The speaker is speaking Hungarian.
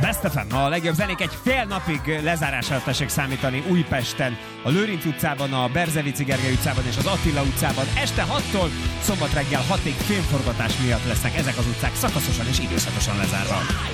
Last FM, a legjobb zenék egy fél napig lezárására tessék számítani Újpesten, a Lőrinc utcában, a Berzevici Gergely utcában és az Attila utcában. Este 6-tól szombat reggel 6-ig filmforgatás miatt lesznek ezek az utcák szakaszosan és időszakosan lezárva.